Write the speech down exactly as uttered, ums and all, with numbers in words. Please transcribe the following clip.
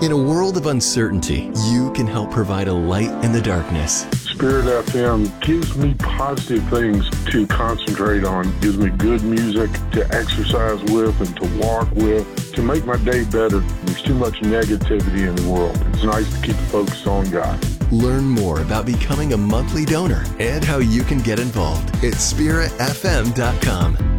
In a world of uncertainty, you can help provide a light in the darkness. Spirit F M gives me positive things to concentrate on, gives me good music to exercise with and to walk with, to make my day better. There's too much negativity in the world. It's nice to keep focused on God. Learn more about becoming a monthly donor and how you can get involved at spirit f m dot com.